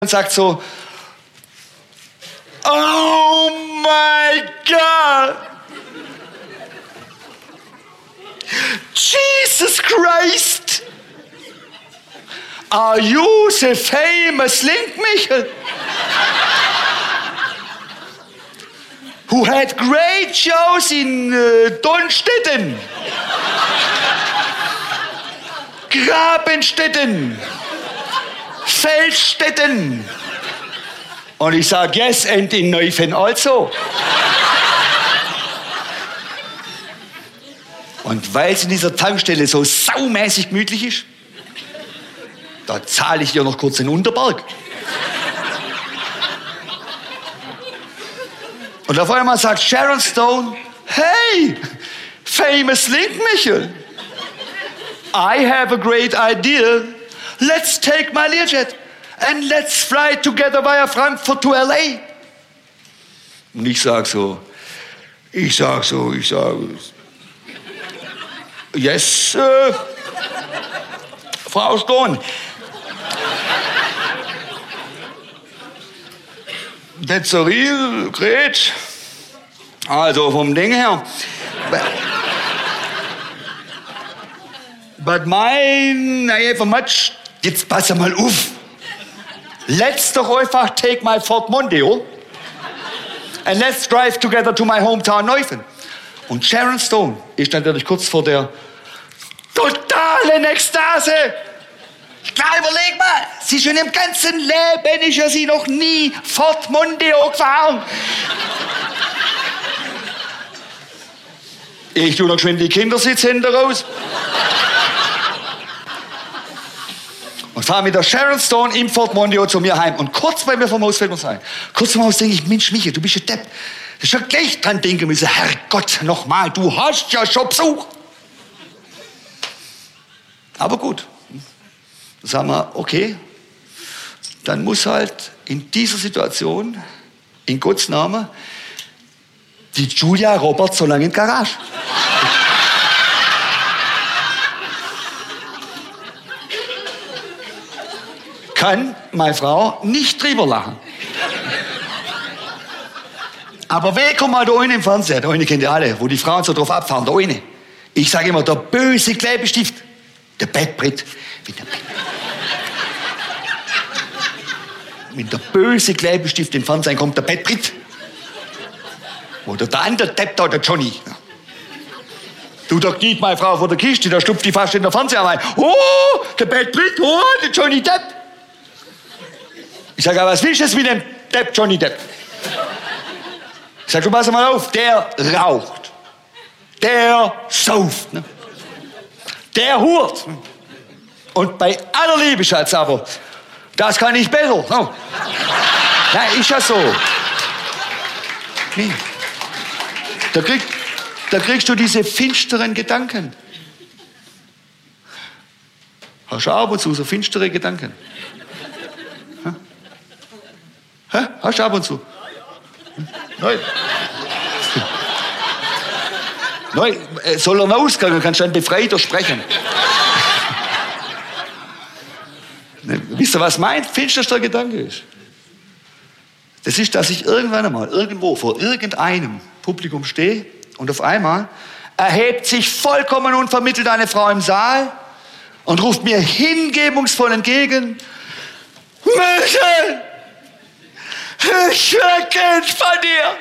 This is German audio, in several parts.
und sagt so, oh my God, Jesus Christ, are you the famous Link Michel? Who had great shows in Donnstetten, Grabenstetten, Feldstetten. Und ich sage, yes, and in Neufen also. Und weil es in dieser Tankstelle so saumäßig gemütlich ist, da zahle ich ihr noch kurz den Unterberg. Und auf einmal sagt Sharon Stone, hey, famous Link Michel, I have a great idea. Let's take my Learjet and let's fly together via Frankfurt to LA. Und ich sag so, yes, Frau Stone. That's a real great. Also vom Ding her. But mine, I have a much. Jetzt pass mal auf. Let's doch einfach take my Ford Mondeo and let's drive together to my hometown Neufen. Und Sharon Stone ist natürlich kurz vor der totalen Ekstase. Klar, überleg mal, sie schon im ganzen Leben ist ja sie noch nie Ford Mondeo gefahren. Ich tue noch schön die Kindersitze hinten raus. Und fahre mit der Sharon Stone im Ford Mondeo zu mir heim. Und kurz bei mir vom Haus fällt mir sein. Kurz vom Haus denke ich, Mensch, Michael, du bist ja Depp. Du schon gleich dran denken müssen, Herrgott, nochmal, du hast ja schon Besuch. Aber gut. Dann sagen wir, okay, dann muss halt in dieser Situation, in Gottes Namen, die Julia Roberts so lange in die Garage. Kann meine Frau nicht drüber lachen. Aber wer kommt mal da unten im Fernseher? Da unten kennt ihr alle, wo die Frauen so drauf abfahren, da unten. Ich sage immer, der böse Klebestift, der Bettbrett. Wenn der böse Klebestift im Fernsehen kommt, der Bettbrett. Oder der andere Depp da, der Johnny. Du, da kniet meine Frau vor der Kiste, da stupft die fast in der Fernseher rein. Oh, der Bettbrett, oh, der Johnny Depp. Ich sage, aber was willst du jetzt mit dem Depp, Johnny Depp? Ich sage, du pass mal auf, der raucht, der sauft, ne? Der hurt. Und bei aller Liebe, Schatz, aber das kann ich besser. No. Nein, ist ja so. Nee. Da kriegst du diese finsteren Gedanken. Hast du ab und zu so finstere Gedanken? Hä? Hast du ab und zu? Nein. Nein, soll er ausgehen, dann kannst du dann befreiter sprechen. Wisst ihr, was mein finsterster Gedanke ist? Das ist, dass ich irgendwann einmal irgendwo vor irgendeinem Publikum stehe und auf einmal erhebt sich vollkommen unvermittelt eine Frau im Saal und ruft mir hingebungsvoll entgegen: Michael, ich will Kind von dir.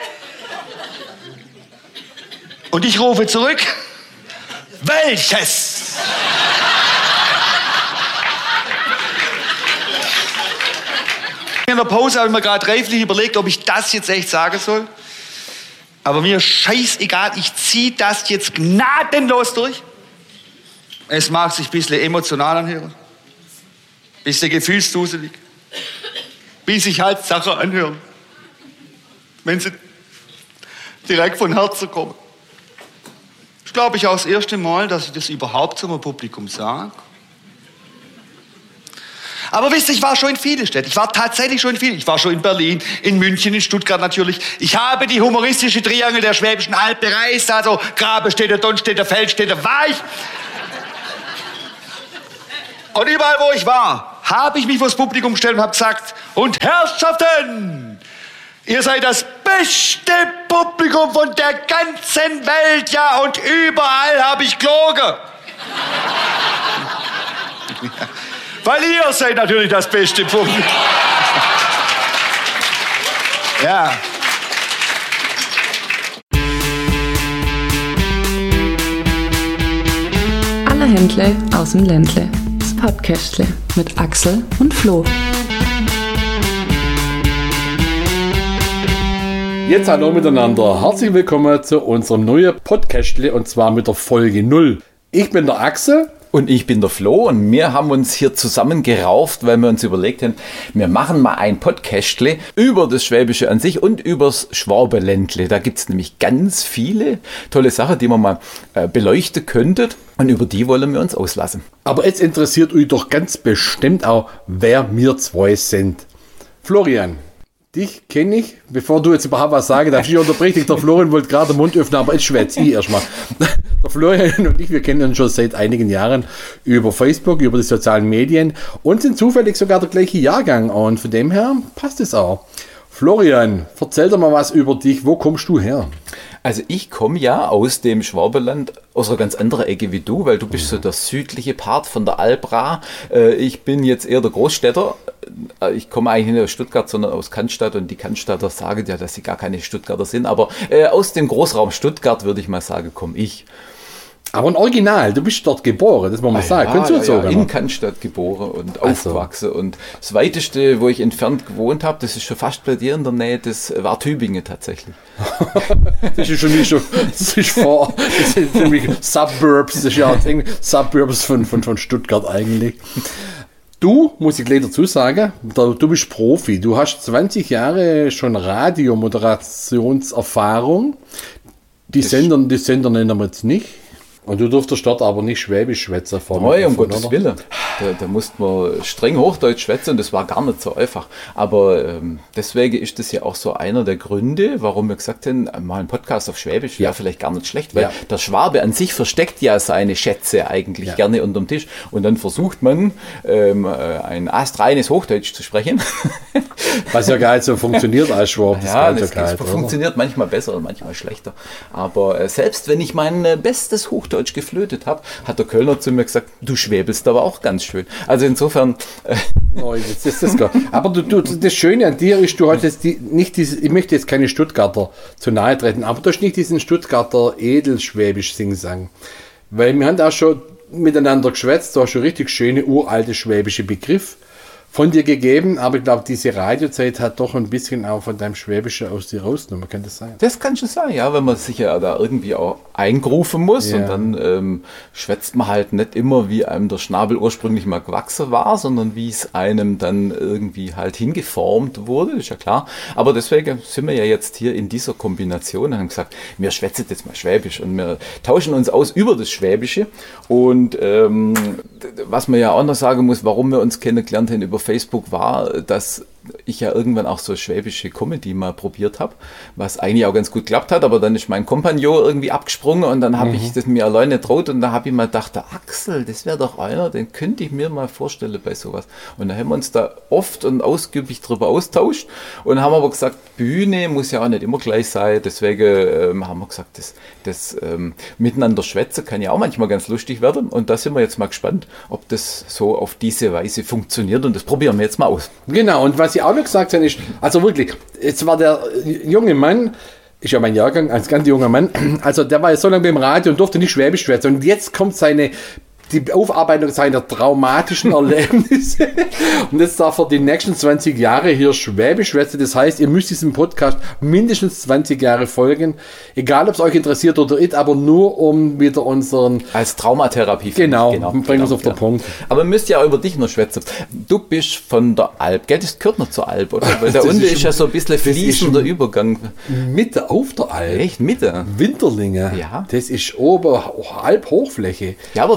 Und ich rufe zurück: Welches? In der Pause habe ich mir gerade reiflich überlegt, ob ich das jetzt echt sagen soll. Aber mir scheißegal, ich ziehe das jetzt gnadenlos durch. Es mag sich ein bisschen emotional anhören, ein bisschen gefühlsduselig, bis sich halt Sachen anhören, wenn sie direkt von Herzen kommen. Ich glaube, ich auch das erste Mal, dass ich das überhaupt zum Publikum sage. Aber wisst ihr, ich war schon in vielen Städten. Ich war tatsächlich schon in vielen. Ich war schon in Berlin, in München, in Stuttgart natürlich. Ich habe die humoristische Triangel der Schwäbischen Alb bereist. Also Grabenstädte, Donnstetter, Feldstädte, war ich. Und überall, wo ich war, habe ich mich vors Publikum gestellt und habe gesagt, und Herrschaften, ihr seid das beste Publikum von der ganzen Welt, ja, und überall habe ich gelogen. Weil ihr seid natürlich das beste Publikum. Ja. Alle Händle aus dem Ländle. Das Podcastle mit Axel und Flo. Jetzt hallo miteinander. Herzlich willkommen zu unserem neuen Podcastle und zwar mit der Folge 0. Ich bin der Axel. Und ich bin der Flo und wir haben uns hier zusammengerauft, weil wir uns überlegt haben, wir machen mal ein Podcastle über das Schwäbische an sich und übers Schwabenländle. Da gibt es nämlich ganz viele tolle Sachen, die man mal beleuchten könnte und über die wollen wir uns auslassen. Aber jetzt interessiert euch doch ganz bestimmt auch, wer wir zwei sind. Florian, dich kenne ich, bevor du jetzt überhaupt was sagen darfst. Ich unterbreche dich, der Florian wollte gerade den Mund öffnen, aber jetzt schwätze ich erstmal. Der Florian und ich, wir kennen uns schon seit einigen Jahren über Facebook, über die sozialen Medien und sind zufällig sogar der gleiche Jahrgang und von dem her passt es auch. Florian, erzähl doch mal was über dich, wo kommst du her? Also ich komme ja aus dem Schwabenland, aus einer ganz anderen Ecke wie du, weil du bist so der südliche Part von der Albra. Ich bin jetzt eher der Großstädter. Ich komme eigentlich nicht aus Stuttgart, sondern aus Cannstatt und die Cannstatter sagen ja, dass sie gar keine Stuttgarter sind. Aber aus dem Großraum Stuttgart, würde ich mal sagen, komme ich. Aber ein Original, du bist dort geboren, das muss man sagen. Kannst du uns sagen? In Cannstatt geboren und aufgewachsen. Und das Weiteste, wo ich entfernt gewohnt habe, das ist schon fast bei dir in der Nähe, das war Tübingen tatsächlich. Das ist schon nicht so, das ist für mich Suburbs, das ist ja Suburbs von Stuttgart eigentlich. Du, muss ich gleich dazu sagen, du bist Profi. Du hast 20 Jahre schon Radiomoderationserfahrung. Die Sender nennen wir jetzt nicht. Und du durftest dort aber nicht Schwäbisch schwätzen. Nein, um Gottes Willen. Da musste man streng Hochdeutsch schwätzen und das war gar nicht so einfach. Aber deswegen ist das ja auch so einer der Gründe, warum wir gesagt haben, mal ein Podcast auf Schwäbisch wäre vielleicht gar nicht schlecht, weil der Schwabe an sich versteckt ja seine Schätze eigentlich gerne unterm Tisch. Und dann versucht man, ein astreines Hochdeutsch zu sprechen. Was ja gar nicht so funktioniert als Schwab. Das funktioniert manchmal besser und manchmal schlechter. Aber selbst wenn ich mein bestes Hochdeutsch geflötet habe, hat der Kölner zu mir gesagt, du schwäbelst aber auch ganz schön. Also insofern... jetzt ist das klar. Aber das Schöne an dir ist, du hast jetzt ich möchte jetzt keine Stuttgarter zu nahe treten, aber du hast nicht diesen Stuttgarter Edelschwäbisch Singsang. Weil wir haben da schon miteinander geschwätzt, du hast schon richtig schöne uralte schwäbische Begriff von dir gegeben, aber ich glaube, diese Radiozeit hat doch ein bisschen auch von deinem Schwäbischen aus dir rausgenommen. Kann das sein? Das kann schon sein, ja, wenn man sich ja da irgendwie auch eingrufen muss und dann schwätzt man halt nicht immer, wie einem der Schnabel ursprünglich mal gewachsen war, sondern wie es einem dann irgendwie halt hingeformt wurde, ist ja klar. Aber deswegen sind wir ja jetzt hier in dieser Kombination und haben gesagt, wir schwätzen jetzt mal Schwäbisch und wir tauschen uns aus über das Schwäbische. Und was man ja auch noch sagen muss, warum wir uns kennengelernt haben über Facebook, war, dass ich ja irgendwann auch so schwäbische Comedy mal probiert habe, was eigentlich auch ganz gut geklappt hat, aber dann ist mein Kompagnon irgendwie abgesprungen und dann habe ich das mir alleine getraut und da habe ich mal gedacht, der Axel, das wäre doch einer, den könnte ich mir mal vorstellen bei sowas. Und da haben wir uns da oft und ausgiebig drüber austauscht und haben aber gesagt, Bühne muss ja auch nicht immer gleich sein, deswegen haben wir gesagt, das miteinander schwätzen kann ja auch manchmal ganz lustig werden und da sind wir jetzt mal gespannt, ob das so auf diese Weise funktioniert und das probieren wir jetzt mal aus. Genau, und was ich auch noch gesagt habe, ist, also wirklich, jetzt war der junge Mann, ist ja mein Jahrgang, als ganz junger Mann, also der war ja so lange beim Radio und durfte nicht Schwäbisch schwätzen und jetzt kommt die Aufarbeitung seiner traumatischen Erlebnisse und jetzt darf er die nächsten 20 Jahre hier Schwäbisch schwätzen. Das heißt, ihr müsst diesem Podcast mindestens 20 Jahre folgen, egal ob es euch interessiert oder nicht, aber nur um wieder unseren... Als Traumatherapie. Genau, bringen wir es auf den Punkt. Aber müsst ja auch über dich noch schwätzen. Du bist von der Alp, gell? Das gehört noch zur Alp, oder? Weil da unten ist ja so ein bisschen fließender Übergang. Mitte auf der Alp? Echt, Mitte? Winterlinge? Ja. Das ist ober Alp-Hochfläche. Ja, aber wenn ich jetzt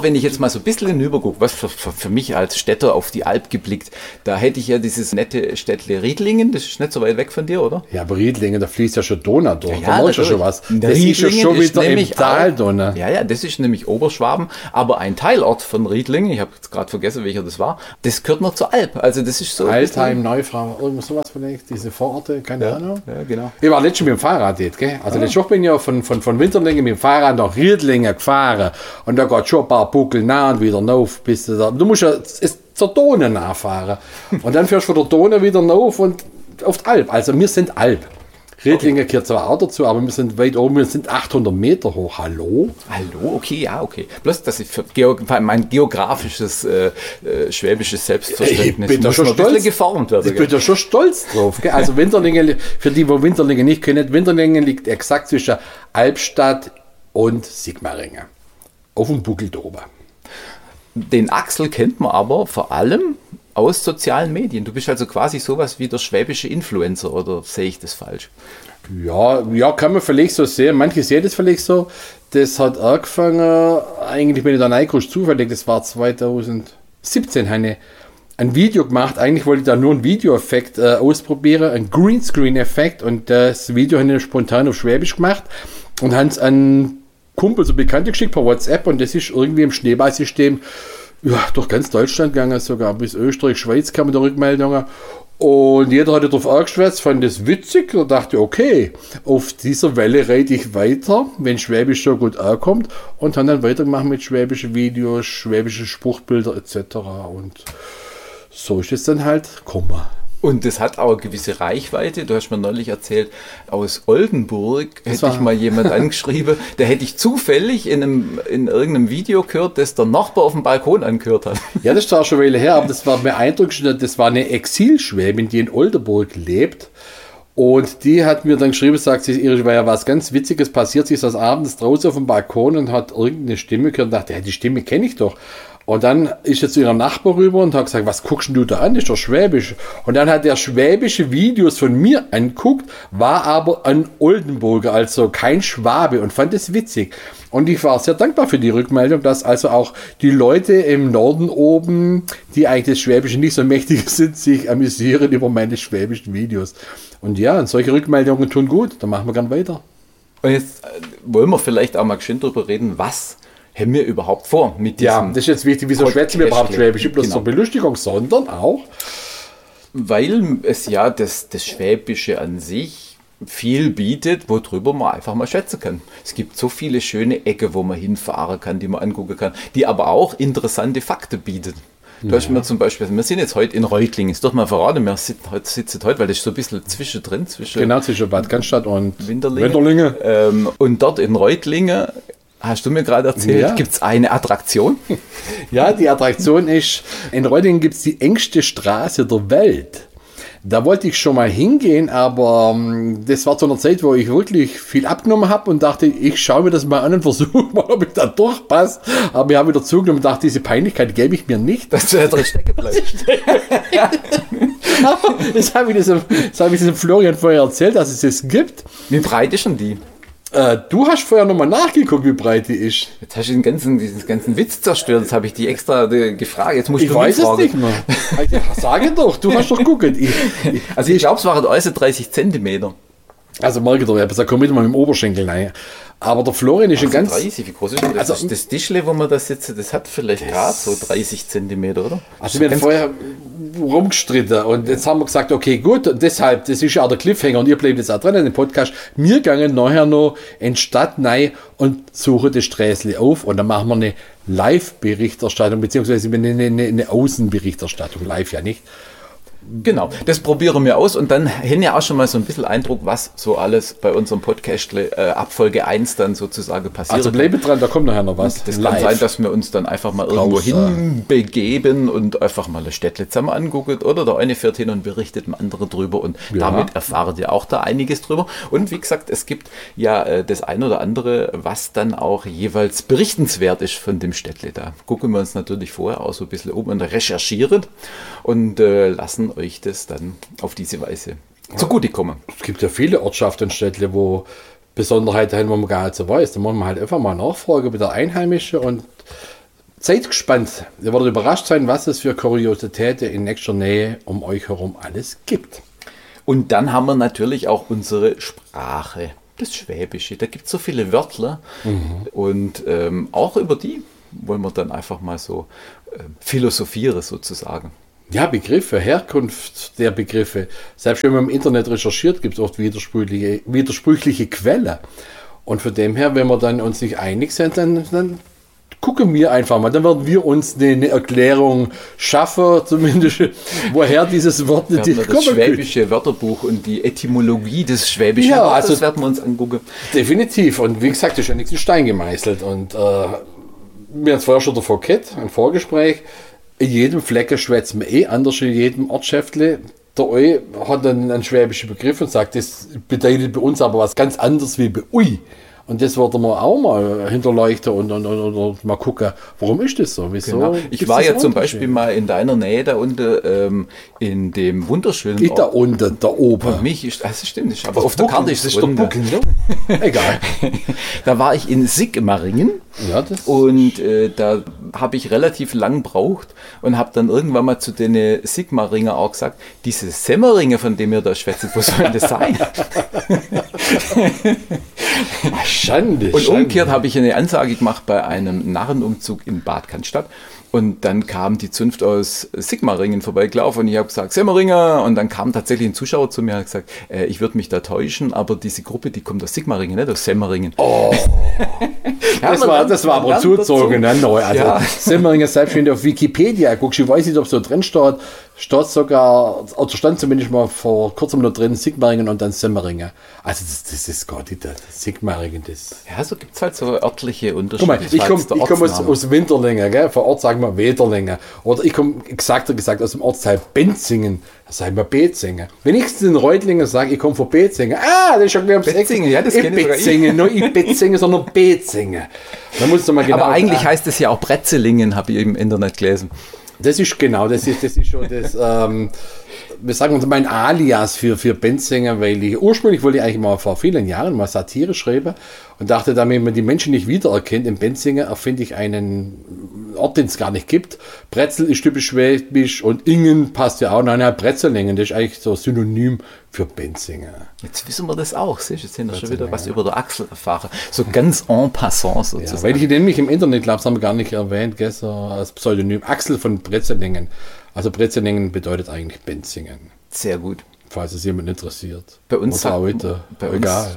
mal so ein bisschen hinübergucke, was für mich als Städter auf die Alp geblickt, da hätte ich ja dieses nette Städtle Riedlingen, das ist nicht so weit weg von dir, oder? Ja, aber Riedlingen, da fließt ja schon Donau durch. Ja, da machst du schon was. Das ist ja schon wieder im Tal, Donau. Ja, das ist nämlich Oberschwaben, aber ein Teilort von Riedlingen, ich habe jetzt gerade vergessen, welcher das war, das gehört noch zur Alp. Also das ist so. Altheim, Neufrau, irgendwas sowas vielleicht, diese Vororte, keine Ahnung. Ja, genau. Ich war letztens mit dem Fahrrad dort, gell? Also letztes Woche bin ich ja von Winterlingen mit dem Fahrrad nach Riedlingen gefahren und da geht schon ein paar Buckel nah und wieder rauf, bis du da. Du musst ja zur Donau nachfahren und dann fährst du von der Donau wieder rauf und auf die Alp. Also wir sind Alp. Riedlingen gehört zwar auch dazu, aber wir sind weit oben, wir sind 800 Meter hoch. Hallo? Hallo, okay, ja, okay. Bloß, dass ich für mein geografisches, schwäbisches Selbstverständnis ich bin da schon ein bisschen geformt werden. Ich bin da schon stolz drauf. Gell? Also Winterlingen, für die, wo Winterlingen nicht kennen, Winterlingen liegt exakt zwischen Albstadt und Sigmaringen. Auf dem Buckel da oben. Den Axel kennt man aber vor allem aus sozialen Medien. Du bist also quasi sowas wie der schwäbische Influencer, oder sehe ich das falsch? Ja, kann man vielleicht so sehen. Manche sehen das vielleicht so. Das hat angefangen, eigentlich bin ich da reingerutscht, zufällig, das war 2017, habe ich ein Video gemacht. Eigentlich wollte ich da nur einen Videoeffekt ausprobieren, einen Greenscreen-Effekt, und das Video habe ich spontan auf Schwäbisch gemacht und habe es an Kumpel, so Bekannte geschickt per WhatsApp, und das ist irgendwie im Schneeballsystem durch ganz Deutschland gegangen, sogar bis Österreich, Schweiz kamen da Rückmeldungen. Und jeder hatte darauf angeschwätzt, fand das witzig und dachte, okay, auf dieser Welle reite ich weiter, wenn Schwäbisch so gut ankommt, und dann weitergemacht mit schwäbischen Videos, schwäbische Spruchbilder etc. Und so ist es dann halt gekommen. Und das hat auch eine gewisse Reichweite. Du hast mir neulich erzählt, aus Oldenburg hätte ich mal jemand angeschrieben, der hätte ich zufällig in irgendeinem Video gehört, das der Nachbar auf dem Balkon angehört hat. Ja, das ist auch schon eine Weile her, aber das war beeindruckend. Das war eine Exilschwäbin, die in Oldenburg lebt. Und die hat mir dann geschrieben, sagt sie, ihr war ja was ganz Witziges passiert. Sie ist das abends draußen auf dem Balkon und hat irgendeine Stimme gehört und dachte, ja, die Stimme kenne ich doch. Und dann ist sie zu ihrem Nachbar rüber und hat gesagt, was guckst du da an? Das ist doch Schwäbisch. Und dann hat er schwäbische Videos von mir anguckt, war aber ein Oldenburger, also kein Schwabe, und fand es witzig. Und ich war sehr dankbar für die Rückmeldung, dass also auch die Leute im Norden oben, die eigentlich das Schwäbische nicht so mächtig sind, sich amüsieren über meine schwäbischen Videos. Und ja, und solche Rückmeldungen tun gut, da machen wir gern weiter. Und jetzt wollen wir vielleicht auch mal geschwind drüber reden, was haben wir überhaupt vor mit diesem. Ja, das ist jetzt wichtig, wieso schwätzen wir überhaupt Schwäbisch? Nicht bloß zur Belustigung, sondern auch. Weil es ja das Schwäbische an sich viel bietet, worüber man einfach mal schätzen kann. Es gibt so viele schöne Ecken, wo man hinfahren kann, die man angucken kann, die aber auch interessante Fakten bieten. Du hast mir zum Beispiel, wir sind jetzt heute in Reutlingen, ist doch mal verraten, wir sitzen heute, weil das ist so ein bisschen zwischendrin. Zwischen Bad Cannstatt und Winterlingen. Und dort in Reutlingen, hast du mir gerade erzählt, gibt es eine Attraktion? Ja, die Attraktion ist, in Reutlingen gibt es die engste Straße der Welt. Da wollte ich schon mal hingehen, aber das war zu einer Zeit, wo ich wirklich viel abgenommen habe und dachte, ich schaue mir das mal an und versuche mal, ob ich da durchpasse. Aber ich habe wieder zugenommen und dachte, diese Peinlichkeit gebe ich mir nicht. Dass du da drin stecken bleibst. Das habe ich diesem Florian vorher erzählt, dass es das gibt. Wie breit ist denn die? Du hast vorher nochmal nachgeguckt, wie breit die ist. Jetzt hast du diesen ganzen Witz zerstört. Jetzt habe ich die extra gefragt. Jetzt musst du mich fragen. Ich weiß es nicht mehr. Ja, sage doch, du hast doch geguckt. Ich glaube, es waren also 30 Zentimeter. Also merke doch, da kommt wieder mal mit dem Oberschenkel rein. Aber der Florian ist ein ganz... 30, wie groß ist denn das? Also, das Tischle, wo man das jetzt, das hat vielleicht gerade so 30 Zentimeter, oder? Also wir haben vorher rumgestritten und jetzt haben wir gesagt, okay, gut, deshalb, das ist ja auch der Cliffhanger und ihr bleibt jetzt auch dran in dem Podcast. Wir gehen nachher noch in die Stadt rein und suchen das Sträßle auf und dann machen wir eine Live-Berichterstattung, beziehungsweise eine Außenberichterstattung, live ja nicht. Genau, das probieren wir aus und dann haben wir auch schon mal so ein bisschen Eindruck, was so alles bei unserem Podcast ab Folge 1 dann sozusagen passiert. Also bleibt dran, da kommt nachher noch was. Das kann sein, dass wir uns dann einfach mal irgendwo hinbegeben und einfach mal eine Städtle zusammen angucken oder der eine fährt hin und berichtet dem anderen drüber und damit erfahrt ihr auch da einiges drüber. Und wie gesagt, es gibt ja das ein oder andere, was dann auch jeweils berichtenswert ist von dem Städtle. Da gucken wir uns natürlich vorher auch so ein bisschen um und recherchieren und lassen euch das dann auf diese Weise zugutekommen. Es gibt ja viele Ortschaften und Städte, wo Besonderheiten haben, wo man gar nicht so weiß. Da muss man halt einfach mal nachfragen bei der Einheimischen und Seid gespannt. Ihr werdet überrascht sein, was es für Kuriositäten in nächster Nähe um euch herum alles gibt. Und dann haben wir natürlich auch unsere Sprache, das Schwäbische. Da gibt es so viele Wörter und auch über die wollen wir dann einfach mal so philosophieren sozusagen. Ja, Begriffe, Herkunft der Begriffe. Selbst wenn man im Internet recherchiert, gibt es oft widersprüchliche Quellen. Und von dem her, wenn wir dann uns nicht einig sind, dann gucken wir einfach mal. Dann werden wir uns eine Erklärung schaffen, zumindest, woher dieses Wort das schwäbische Wörterbuch und die Etymologie des schwäbischen Wortes, das werden wir uns angucken. Definitiv. Und wie gesagt, das ist ja nichts in Stein gemeißelt. Und wir haben es vorher schon davor gehabt, ein Vorgespräch. In jedem Flecken schwätzt man anders in jedem Ortschäftle. Der Eu hat einen schwäbischen Begriff und sagt, das bedeutet bei uns aber was ganz anderes wie bei Ui. Und das werden wir auch mal hinterleuchten und mal gucken, warum ist das so? Wieso? Genau. Ich war ja zum Beispiel mal in deiner Nähe da unten in dem wunderschönen Ort. Da unten, da oben. Für mich ist das stimmt, aber auf der Karte ist es der Buckel, ne? Egal. Da war ich in Sigmaringen und da habe ich relativ lang gebraucht und habe dann irgendwann mal zu den Sigmaringer auch gesagt, diese Semmeringe, von denen ihr da schwätzt, wo soll das sein? Schande. Und umgekehrt habe ich eine Ansage gemacht bei einem Narrenumzug in Bad Cannstatt. Und dann kam die Zunft aus Sigmaringen vorbeigelaufen und ich habe gesagt, Semmeringer. Und dann kam tatsächlich ein Zuschauer zu mir und hat gesagt, ich würde mich da täuschen, aber diese Gruppe, die kommt aus Sigmaringen, nicht aus Semmeringen. Oh, das war aber zugezogen. Ne? Also ja. Semmeringen, selbst wenn du auf Wikipedia guckst, ich weiß nicht, ob es so drin steht sogar, oder stand zumindest mal vor kurzem noch drin, Sigmaringen und dann Semmeringen. Also das ist gar nicht das Sigmaringen. Ja, so gibt es halt so örtliche Unterschiede. Guck mal, ich komme aus Winterlingen, gell? Vor Ort sagen wir Wederlingen. Oder ich komme, gesagt aus dem Ortsteil Benzingen, da sagen wir Betzingen. Wenn ich in Reutlingen sage, ich komme von Betzingen, das ist schon gleich ums Eck. Betzingen, ja, das kenne ich Betzingen, nicht Betzingen, sondern Betzingen. Da musst du mal genau. Aber eigentlich heißt es ja auch Bretzelingen, habe ich im Internet gelesen. Das ist genau, das ist schon das, wir sagen uns mein Alias für Benzinger, weil ursprünglich wollte ich eigentlich mal vor vielen Jahren mal Satire schreiben und dachte, damit man die Menschen nicht wiedererkennt, in Benzinger erfinde ich einen Ort, den es gar nicht gibt. Bretzel ist typisch schwäbisch und Ingen passt ja auch. Nein, Bretzelingen, das ist eigentlich so Synonym für Benzinger. Jetzt wissen wir das auch, siehst du, jetzt haben wir schon wieder was über der Achsel erfahren. So ganz en passant sozusagen. Ja, weil ich nämlich im Internet, glaube ich, haben wir gar nicht erwähnt, gell, als Pseudonym Axel von Bretzelingen. Also Bretzelingen bedeutet eigentlich Benzingen. Sehr gut. Falls es jemand interessiert. Bei uns sagt heute. Egal.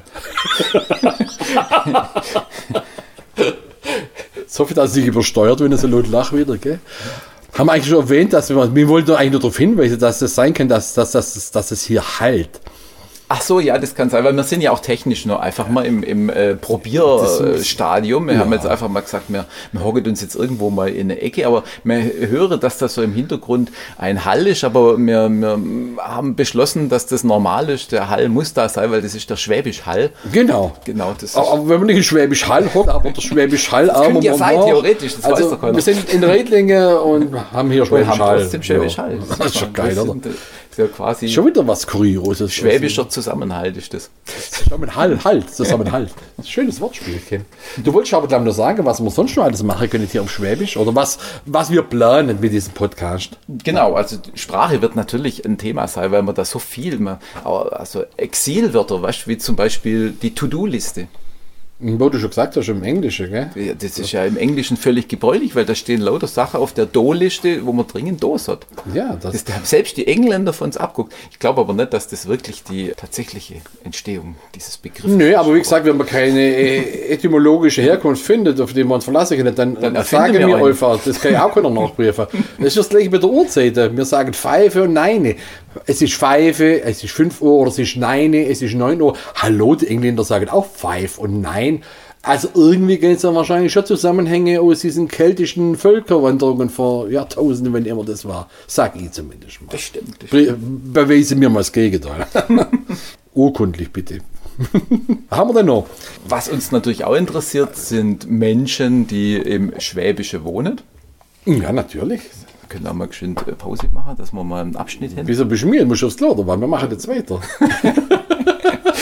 So viel, dass ich übersteuert, wenn es so laut lacht wieder, gell? Haben wir eigentlich schon erwähnt, dass wir wollten eigentlich nur darauf hinweisen, dass das sein kann, dass es hier halt. Ach so, ja, das kann sein, weil wir sind ja auch technisch noch einfach mal im Probierstadium. Wir haben jetzt einfach mal gesagt, wir hocken uns jetzt irgendwo mal in eine Ecke, aber wir hören, dass das so im Hintergrund ein Hall ist, aber wir haben beschlossen, dass das normal ist. Der Hall muss da sein, weil das ist der Schwäbisch Hall. Genau. Das ist aber wenn man nicht in Schwäbisch Hall hockt, aber der Schwäbisch Hall das könnte ja sein, theoretisch, das weiß doch keiner. Wir sind in Reidlingen und haben hier Schwäbisch Hall. Trotzdem Schwäbisch Hall. Das ist schon geil, oder? Ja, quasi schon wieder was Kurioses. Schwäbischer Zusammenhalt ist das. Zusammenhalt. Das ist ein schönes Wortspiel. Du wolltest aber gleich noch sagen, was wir sonst noch alles machen können hier auf Schwäbisch oder was wir planen mit diesem Podcast. Genau, also Sprache wird natürlich ein Thema sein, weil man da so viel, also Exilwörter, weißt du, wie zum Beispiel die To-Do-Liste. Wo du schon gesagt hast, im Englischen, gell? Ja, das ist ja im Englischen völlig gebräuchlich, weil da stehen lauter Sachen auf der Do-Liste, wo man dringend Dos hat. Ja, das haben selbst die Engländer von uns abguckt. Ich glaube aber nicht, dass das wirklich die tatsächliche Entstehung dieses Begriffs ist. Nö, aber wie gesagt, wenn man keine etymologische Herkunft findet, auf die wir uns verlassen können, dann sagen wir einfach, das kann ja auch keiner nachprüfen. Das ist das gleiche mit der Uhrzeit. Wir sagen Pfeife und Neine. Es ist Pfeife, es ist 5 Uhr, oder es ist Neine, es ist 9 Uhr. Hallo, die Engländer sagen auch Pfeif und Nein. Also irgendwie gibt es ja wahrscheinlich schon Zusammenhänge aus diesen keltischen Völkerwanderungen vor Jahrtausenden, wenn immer das war. Sag ich zumindest mal. Das stimmt. Beweise mir mal das Gegenteil. Urkundlich bitte. Haben wir denn noch? Was uns natürlich auch interessiert, sind Menschen, die im Schwäbischen wohnen. Ja, natürlich. Wir können auch mal geschwind Pause machen, dass wir mal einen Abschnitt hin. Wieso bist du mir? Du musst aufs Klo, weil wir machen jetzt weiter.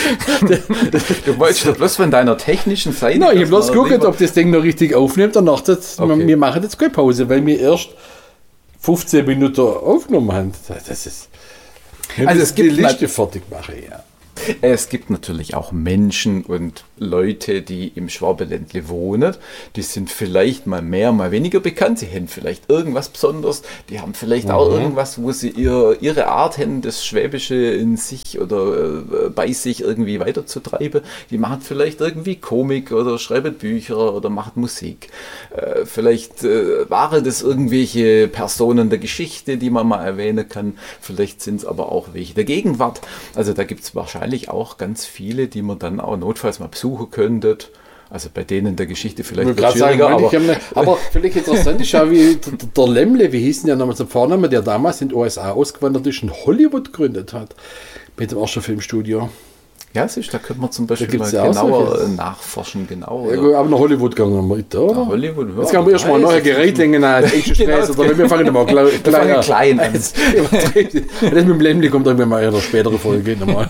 Du wolltest doch bloß von deiner technischen Seite. No, ich habe bloß geguckt, ob das Ding noch richtig aufnimmt. Danach, wir machen jetzt keine Pause, weil wir erst 15 Minuten aufgenommen haben. Das ist. Also es gibt die Liste fertig machen, ja. Es gibt natürlich auch Menschen und Leute, die im Schwabenländle wohnen. Die sind vielleicht mal mehr, mal weniger bekannt. Sie haben vielleicht irgendwas Besonderes. Die haben vielleicht auch irgendwas, wo sie ihre Art haben, das Schwäbische in sich oder bei sich irgendwie weiterzutreiben. Die machen vielleicht irgendwie Komik oder schreiben Bücher oder machen Musik. Vielleicht waren das irgendwelche Personen der Geschichte, die man mal erwähnen kann. Vielleicht sind es aber auch welche der Gegenwart. Also da gibt es wahrscheinlich auch ganz viele, die man dann auch notfalls mal besuchen könntet. Also bei denen der Geschichte vielleicht wird schwieriger. Aber vielleicht interessant ist auch, wie der Lemle, wie hieß denn der damals der Vorname, der damals in den USA ausgewandert ist und Hollywood gegründet hat. Mit dem ersten Filmstudio. Ja, siehst, da könnte man zum Beispiel mal genauer nachforschen. Genau, ja, aber nach Hollywood gegangen wir mit, oder? Nach Hollywood, ja. Jetzt können wir erstmal neue Geräte als Extra-Stress, oder wir fangen mal klein an. Das mit dem Lemle kommt irgendwann mal in einer späteren Folge nochmal.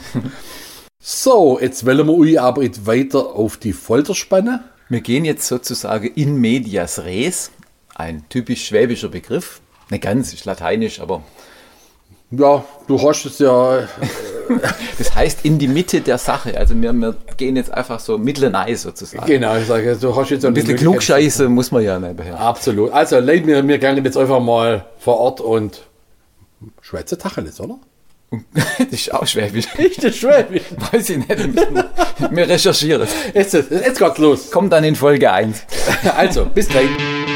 So, jetzt wollen wir euch aber jetzt weiter auf die Folter spannen. Wir gehen jetzt sozusagen in medias res, ein typisch schwäbischer Begriff. Nicht ganz, ist lateinisch, aber... Ja, du hast es ja... Das heißt in die Mitte der Sache. Also wir gehen jetzt einfach so mittelnei sozusagen. Genau, ich sage, du hast jetzt ein bisschen Klugscheiße muss man ja nicht beherrschen. Absolut. Also Leute, wir gehen jetzt einfach mal vor Ort und Schweizer Tacheles, oder? Das ist auch schwäbisch. Ist das schwäbisch? Weiß ich nicht. Wir recherchieren. Jetzt geht's los. Kommt dann in Folge 1. Also, bis gleich.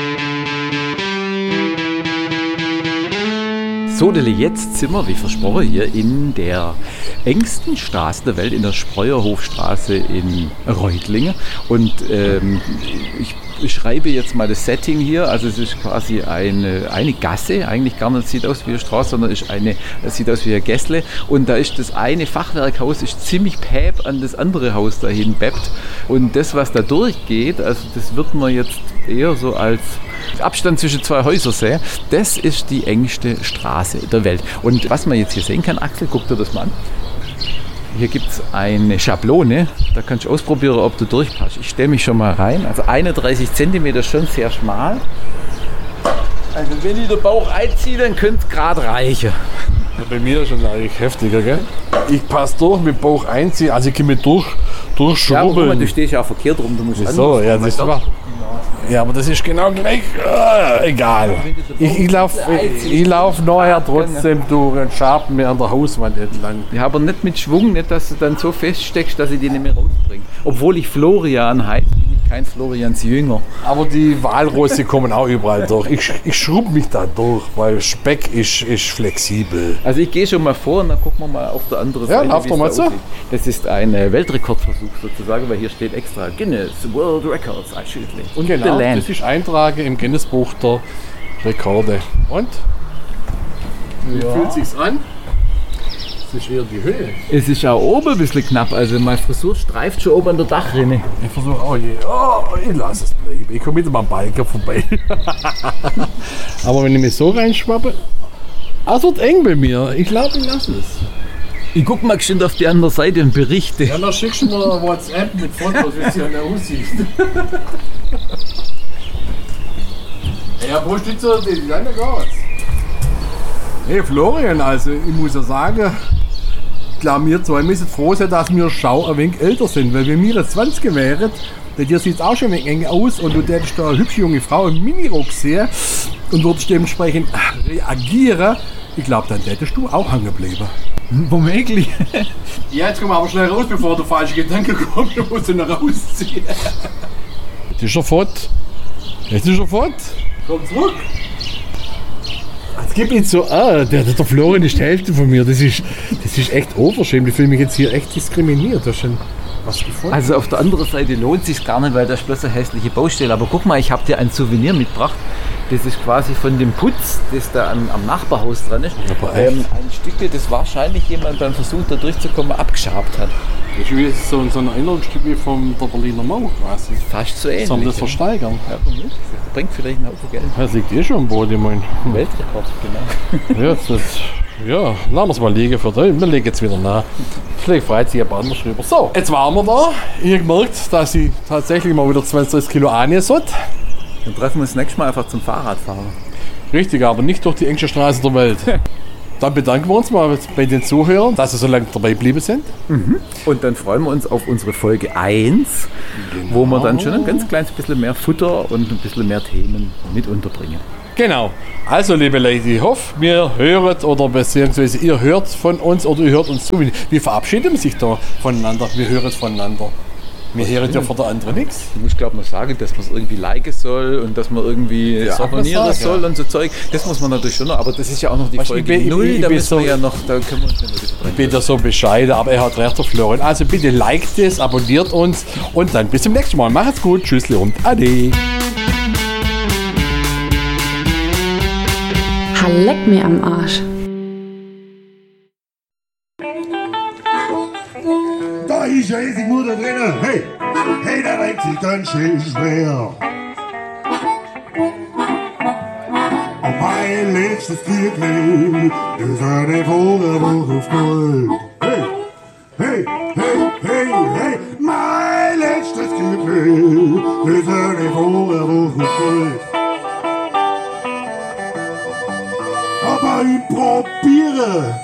So, jetzt sind wir, wie versprochen, hier in der engsten Straße der Welt, in der Spreuerhofstraße in Reutlingen. Und ich schreibe jetzt mal das Setting hier. Also es ist quasi eine Gasse, eigentlich gar nicht sieht aus wie eine Straße, sondern es sieht aus wie ein Gässle. Und da ist das eine Fachwerkhaus ist ziemlich päb an das andere Haus dahin beppt. Und das, was da durchgeht, also das wird man jetzt eher so als Abstand zwischen zwei Häusern sehen, das ist die engste Straße der Welt. Und was man jetzt hier sehen kann, Axel, guck dir das mal an. Hier gibt es eine Schablone, da kannst du ausprobieren, ob du durchpasst. Ich stelle mich schon mal rein, also 31 cm, schon sehr schmal. Also wenn ich den Bauch einziehe, dann könnte es gerade reichen. Ja, bei mir ist schon eigentlich heftiger, gell? Ich passe durch mit dem Bauch einziehen, also ich kann mich durchschrubbeln. Ja, aber du stehst ja auch verkehrt rum, du musst so, ja, das war. Ja, aber das ist genau gleich. Egal. Ich lauf nachher trotzdem durch und schabe mir an der Hauswand entlang. Ja, aber nicht mit Schwung, nicht, dass du dann so feststeckst, dass ich die nicht mehr rausbringe. Obwohl ich Florian heiße, bin ich kein Florians Jünger. Aber die Walrosse kommen auch überall durch. Ich schrub mich da durch, weil Speck ist flexibel. Also ich gehe schon mal vor und dann gucken wir mal auf der anderen Seite. Ja, lauf doch mal so. Das ist ein Weltrekordversuch sozusagen, weil hier steht extra Guinness World Records einschütteln. Und genau, das ist Eintrage im Guinness-Buch der Rekorde. Und? Wie fühlt sich's an? Das ist eher die Höhe. Es ist auch oben ein bisschen knapp, also meine Frisur streift schon oben an der Dachrinne. Ich versuche auch ich lasse es bleiben. Ich komme mit meinem Biker vorbei. Aber wenn ich mich so reinschwappe, es wird eng bei mir. Ich glaube, ich lasse es. Ich guck mal bestimmt auf die andere Seite und berichte. Ja, dann schickst du mir WhatsApp mit Fotos, wie es hier aussieht. Ja, wo steht so die kleine Gas? Hey Florian, also ich muss ja sagen, ich glaube, wir zwei müssen froh sein, dass wir ein wenig älter sind, weil wenn wir jetzt 20 wären, bei dir sieht es auch schon ein wenig eng aus und du hättest da eine hübsche junge Frau im Minirock sehen und würdest dementsprechend reagieren, ich glaube, dann hättest du auch hängen bleiben. Womöglich. Ja, jetzt komm aber schnell raus, bevor der falsche Gedanke kommt, du musst ihn rausziehen. Jetzt ist er fort. Komm zurück. Es gibt nicht so, der Florian ist die Hälfte von mir. Das ist echt unverschämt. Ich fühle mich jetzt hier echt diskriminiert. Das ist schon was gefunden. Also auf der anderen Seite lohnt es sich gar nicht, weil das ist bloß eine hässliche Baustelle. Aber guck mal, ich habe dir ein Souvenir mitgebracht. Das ist quasi von dem Putz, das da am Nachbarhaus dran ist. Ein Stück, das wahrscheinlich jemand beim Versuch da durchzukommen abgeschabt hat. Das ist wie so ein Erinnerungsstück wie von der Berliner Mauer quasi. Fast so ähnlich. Sollen wir das versteigern? Ja, bringt vielleicht einen Haufen Geld. Das liegt schon am Boden, mein. Weltrekord, genau. Ja, das Ja, lassen wir es mal liegen für den. Wir legen jetzt wieder nach. Vielleicht freut sich jemand anders drüber. So, jetzt waren wir da. Ich habe gemerkt, dass ich tatsächlich mal wieder 20 Kilo annehmen sollte. Dann treffen wir uns nächstes Mal einfach zum Fahrradfahren. Richtig, aber nicht durch die engste Straße der Welt. Dann bedanken wir uns mal bei den Zuhörern, dass sie so lange dabei geblieben sind. Und dann freuen wir uns auf unsere Folge 1, wo wir dann schon ein ganz kleines bisschen mehr Futter und ein bisschen mehr Themen mit unterbringen. Genau. Also, liebe Leute, ich hoffe, wir hören oder beziehungsweise ihr hört von uns oder ihr hört uns zu. Wie verabschieden sich da voneinander? Wir hören voneinander. Wir hören ja von der anderen nichts. Du musst, glaube ich, noch sagen, dass man es irgendwie liken soll und dass man irgendwie abonnieren soll und so Zeug. Das muss man natürlich schon noch, aber das ist ja auch noch die Folge 0, da müssen wir ja noch, da können wir uns ja noch Ich bin da so bescheiden, aber er hat recht, der Florian. Also bitte liked es, abonniert uns und dann bis zum nächsten Mal. Macht's gut, tschüssli und ade. Leck mir am Arsch. Da ist ja Essigmutter drinnen. Hey, hey, der reibt sich ganz schön schwer. Und mein letztes Tierkleid, das ist eine Vogelbuch auf Gold. Hey, hey, hey, hey, hey, mein letztes Tierkleid, das ist eine Vogelbuch auf Gold. Aber ich probiere